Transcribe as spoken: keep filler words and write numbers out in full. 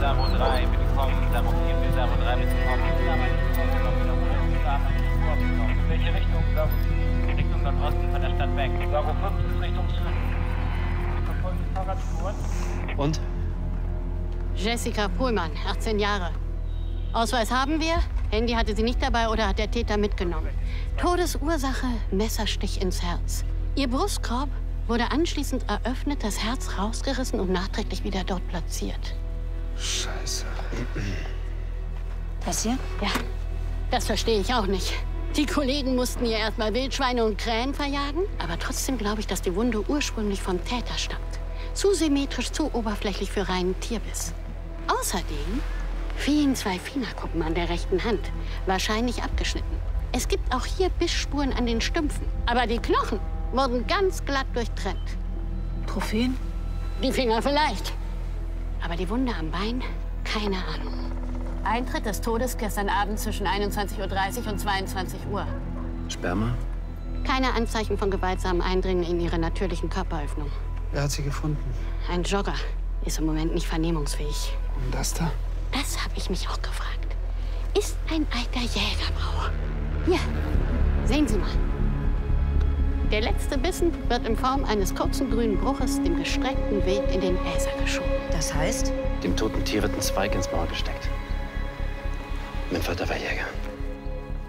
Savo drei, bitte kommen. Savo vier, bitte Savo drei, bitte kommen. In welche Richtung? Savo Richtung Nordosten von der Stadt weg. Savo fünf ist Richtung Süden. Wir verfolgen die Fahrradspuren. Und? Jessica Pohlmann, achtzehn Jahre. Ausweis haben wir. Handy hatte sie nicht dabei oder hat der Täter mitgenommen. Todesursache, Messerstich ins Herz. Ihr Brustkorb wurde anschließend eröffnet, das Herz rausgerissen und nachträglich wieder dort platziert. Scheiße. Das hier? Ja, das verstehe ich auch nicht. Die Kollegen mussten ihr erstmal Wildschweine und Krähen verjagen. Aber trotzdem glaube ich, dass die Wunde ursprünglich vom Täter stammt. Zu symmetrisch, zu oberflächlich für reinen Tierbiss. Außerdem fehlen zwei Fingerkuppen an der rechten Hand. Wahrscheinlich abgeschnitten. Es gibt auch hier Bissspuren an den Stümpfen. Aber die Knochen wurden ganz glatt durchtrennt. Trophäen? Die Finger vielleicht. Aber die Wunde am Bein? Keine Ahnung. Eintritt des Todes gestern Abend zwischen einundzwanzig Uhr dreißig und zweiundzwanzig Uhr. Sperma? Keine Anzeichen von gewaltsamen Eindringen in ihre natürlichen Körperöffnung. Wer hat sie gefunden? Ein Jogger. Ist im Moment nicht vernehmungsfähig. Und das da? Das habe ich mich auch gefragt. Ist ein alter Jägerbrauer. Hier, sehen Sie mal. Der letzte Bissen wird in Form eines kurzen grünen Bruches dem gestreckten Weg in den Äser geschoben. Das heißt? Dem toten Tier wird ein Zweig ins Maul gesteckt. Mein Vater war Jäger.